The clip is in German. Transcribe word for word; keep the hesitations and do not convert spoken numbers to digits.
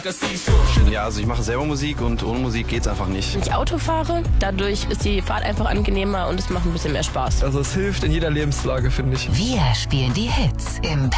Ja, also ich mache selber Musik und ohne Musik geht's einfach nicht. Wenn ich Auto fahre, dadurch ist die Fahrt einfach angenehmer und es macht ein bisschen mehr Spaß. Also es hilft in jeder Lebenslage, finde ich. Wir spielen die Hits im